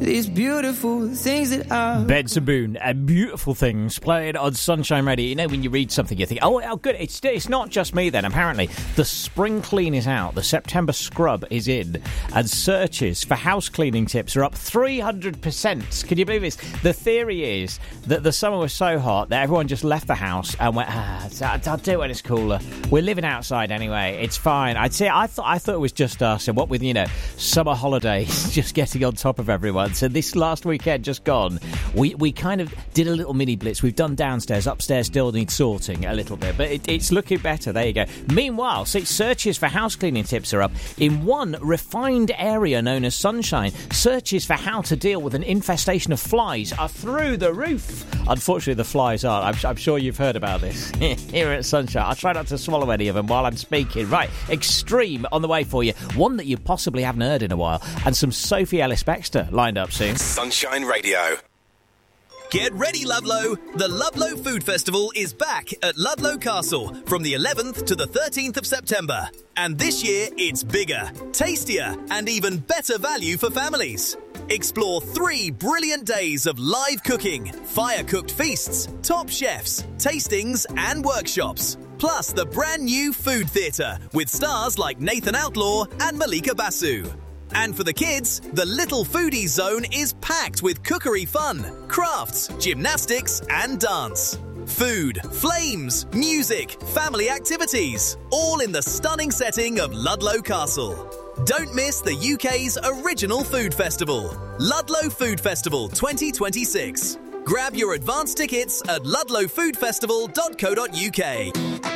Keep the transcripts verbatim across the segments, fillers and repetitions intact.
these beautiful things that are... Benson Boone and Beautiful Things played on Sunshine Radio. You know, when you read something, you think, oh, oh good, it's, it's not just me then. Apparently, the spring clean is out, the September scrub is in, and searches for house cleaning tips are up three hundred percent. Can you believe this? The theory is that the summer was so hot that everyone just left the house and went, ah, I'll do it when it's cooler. We're living outside anyway. It's fine. I'd say I thought I thought it was just us, and what with, you know, summer holidays just getting on top of everyone. So this last weekend just gone, we we kind of did a little mini blitz. We've done downstairs, upstairs still needs sorting a little bit, but it, it's looking better. There you go. Meanwhile, six searches for house cleaning tips are up in one refined area known as Sunshine. Searches for how to deal with an infestation of flies are through the roof. Unfortunately, the flies aren't. I'm, I'm sure you've heard about this here at Sunshine. I'll try not to swallow any of them while I'm speaking. Right, Extreme on the way for you. One that you possibly haven't heard in a while, and some Sophie Ellis-Bextor lined up soon. Sunshine Radio. Get ready, Ludlow! The Ludlow Food Festival is back at Ludlow Castle from the eleventh to the thirteenth of September. And this year, it's bigger, tastier, and even better value for families. Explore three brilliant days of live cooking, fire-cooked feasts, top chefs, tastings, and workshops. Plus the brand new Food Theatre with stars like Nathan Outlaw and Malika Basu. And for the kids, the Little Foodies Zone is packed with cookery fun, crafts, gymnastics, and dance. Food, flames, music, family activities, all in the stunning setting of Ludlow Castle. Don't miss the U K's original food festival, Ludlow Food Festival twenty twenty-six. Grab your advance tickets at ludlow food festival dot co dot uk.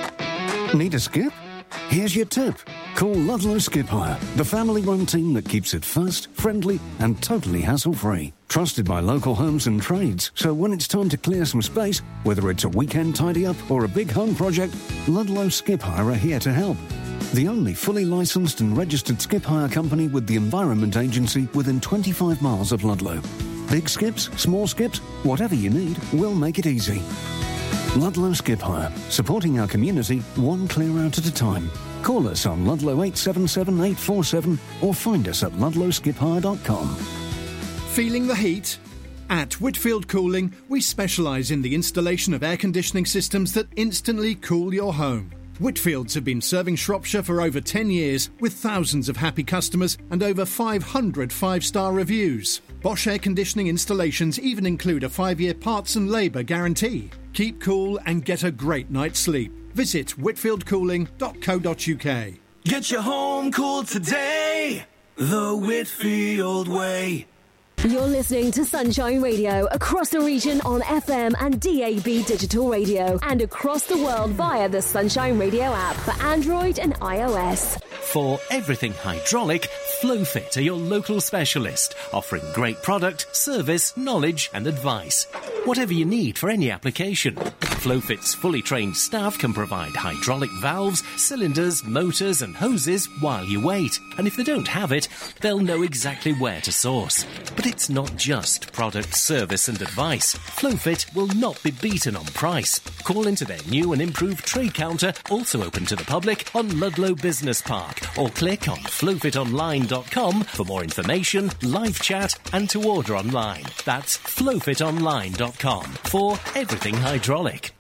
Need a skip? Here's your tip. Call Ludlow Skip Hire, the family-run team that keeps it fast, friendly and totally hassle-free. Trusted by local homes and trades, so when it's time to clear some space, whether it's a weekend tidy-up or a big home project, Ludlow Skip Hire are here to help. The only fully licensed and registered skip hire company with the Environment Agency within twenty-five miles of Ludlow. Big skips, small skips, whatever you need, we'll make it easy. Ludlow Skip Hire, supporting our community one clear out at a time. Call us on Ludlow eight seven seven eight four seven or find us at ludlow skip hire dot com. Feeling the heat? At Whitfield Cooling, we specialise in the installation of air conditioning systems that instantly cool your home. Whitfields have been serving Shropshire for over ten years with thousands of happy customers and over five hundred five-star reviews. Bosch air conditioning installations even include a five-year parts and labour guarantee. Keep cool and get a great night's sleep. Visit whitfield cooling dot co dot uk. Get your home cooled today, the Whitfield way. You're listening to Sunshine Radio across the region on F M and D A B digital radio and across the world via the Sunshine Radio app for Android and iOS. For everything hydraulic, Flowfit are your local specialist, offering great product, service, knowledge and advice. Whatever you need for any application, Flowfit's fully trained staff can provide hydraulic valves, cylinders, motors and hoses while you wait. And if they don't have it, they'll know exactly where to source. But it's not just product, service and advice. Flowfit will not be beaten on price. Call into their new and improved trade counter, also open to the public, on Ludlow Business Park, or click on flowfit online dot com for more information, live chat and to order online. That's flowfit online dot com for everything hydraulic.